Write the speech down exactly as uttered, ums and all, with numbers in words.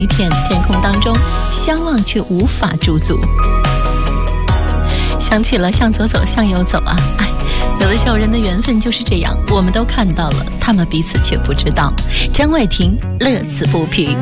一片天空当中，相望却无法驻足。想起了向左走向右走啊，哎，有的时候人的缘分就是这样，我们都看到了，他们彼此却不知道。张伟婷乐此不疲。